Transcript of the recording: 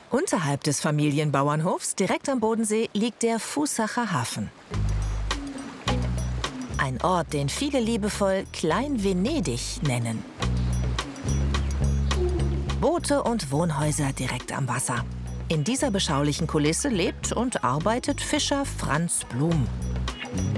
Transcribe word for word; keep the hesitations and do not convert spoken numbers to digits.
Unterhalb des Familienbauernhofs, direkt am Bodensee, liegt der Fußacher Hafen. Ein Ort, den viele liebevoll Klein-Venedig nennen. Boote und Wohnhäuser direkt am Wasser. In dieser beschaulichen Kulisse lebt und arbeitet Fischer Franz Blum.